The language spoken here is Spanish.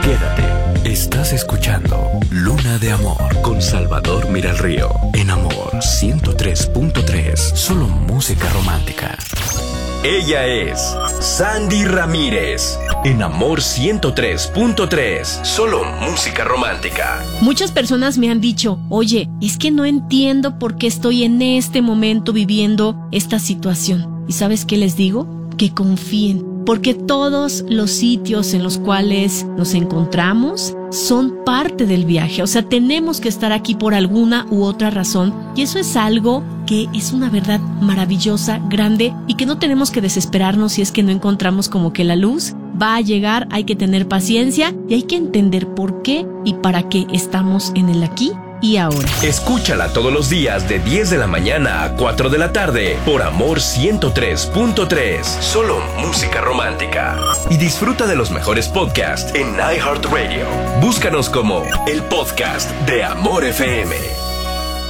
Quédate. Estás escuchando Luna de Amor con Salvador Miralrío. En Amor 103.3. Solo música romántica. Ella es Sandy Ramírez. En Amor 103.3. Solo música romántica. Muchas personas me han dicho, oye, es que no entiendo por qué estoy en este momento viviendo esta situación. ¿Y sabes qué les digo? Que confíen. Porque todos los sitios en los cuales nos encontramos son parte del viaje. O sea, tenemos que estar aquí por alguna u otra razón. Y eso es algo que es una verdad maravillosa, grande, y que no tenemos que desesperarnos si es que no encontramos como que la luz. Va a llegar, hay que tener paciencia y hay que entender por qué y para qué estamos en el aquí y ahora. Escúchala todos los días de 10 de la mañana a 4 de la tarde por Amor 103.3. Solo música romántica. Y disfruta de los mejores podcasts en iHeartRadio. Búscanos como el podcast de Amor FM.